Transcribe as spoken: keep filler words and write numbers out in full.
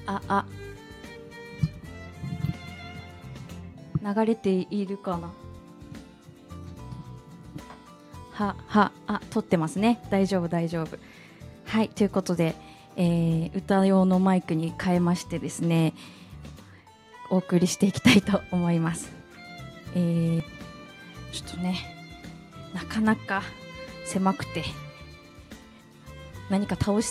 ああ流れているかな。ははあ撮ってますね。大丈夫大丈夫。はい、ということで、えー、歌用のマイクに変えましてですね、お送りしていきたいと思います。えー、ちょっとね、なかなか狭くて何か倒し